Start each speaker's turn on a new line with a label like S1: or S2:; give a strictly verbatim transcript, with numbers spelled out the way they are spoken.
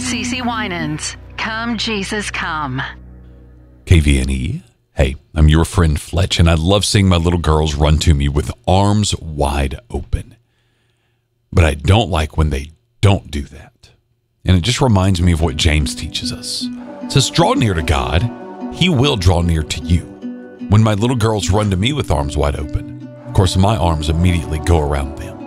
S1: CeCe Winans, Come Jesus Come.
S2: K V N E. Hey, I'm your friend Fletch, and I love seeing my little girls run to me with arms wide open. But I don't like when they don't do that. And it just reminds me of what James teaches us. It says, draw near to God, he will draw near to you. When my little girls run to me with arms wide open, of course, my arms immediately go around them.